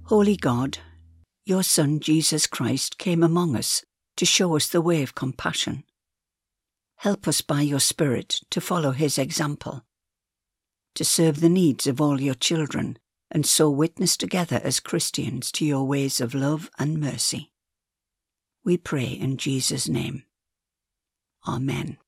Holy God, your Son Jesus Christ came among us to show us the way of compassion. Help us by your Spirit to follow his example, to serve the needs of all your children, and so witness together as Christians to your ways of love and mercy. We pray in Jesus' name. Amen.